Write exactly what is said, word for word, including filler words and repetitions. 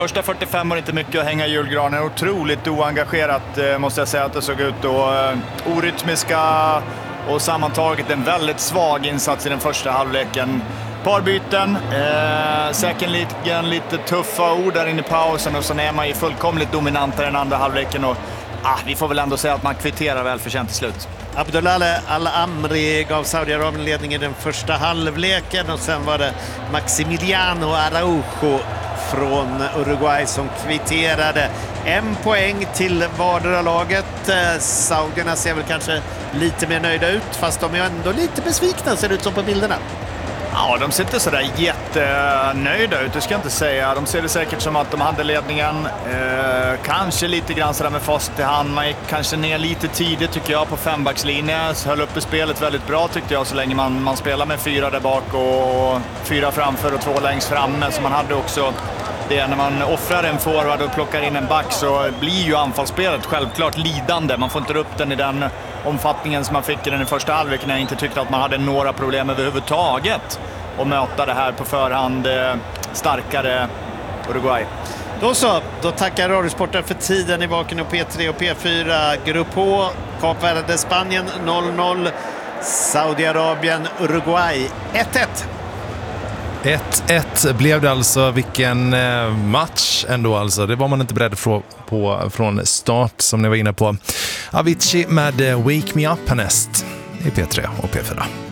Första fyrtiofem var inte mycket att hänga i julgranen. Otroligt oengagerat måste jag säga att det såg ut då. Orytmiska och sammantaget en väldigt svag insats i den första halvleken. Par byten, eh, säkerligen lite tuffa ord där inne i pausen och så är man ju fullkomligt dominant i den andra halvleken och ah, vi får väl ändå säga att man kvitterar väl förtjänt till slut. Abdullah Al-Amri gav Saudiarabien ledningen i den första halvleken och sen var det Maximiliano Araujo från Uruguay som kvitterade. En poäng till vardera laget. Saudierna ser väl kanske lite mer nöjda ut fast de är ändå lite besvikna ser det ut som på bilderna. Ja, de ser inte sådär jättenöjda ut, det ska jag inte säga. De ser det säkert som att de hade ledningen. Eh, kanske lite grann sådär med fast i hand. Man gick kanske ner lite tidigt tycker jag på fembackslinjen. Höll uppe spelet väldigt bra tyckte jag så länge man, man spelar med fyra där bak och fyra framför och två längst framme. Så man hade också det när man offrar en forward och plockar in en back så blir ju anfallsspelet självklart lidande. Man får inte upp den i den omfattningen som man fick i den i första halvleken när jag inte tyckte att man hade några problem överhuvudtaget och möta det här på förhand eh, starkare Uruguay. Då så, då tackar Radiosporten för tiden i Vaken och P tre och P fyra. Grupp H, Kap Verde, Spanien noll noll, Saudiarabien, Uruguay ett ett. ett ett blev det alltså, vilken match ändå alltså. Det var man inte beredd på, på från start som ni var inne på. Avicii med Wake Me Up härnäst i P tre och P fyra.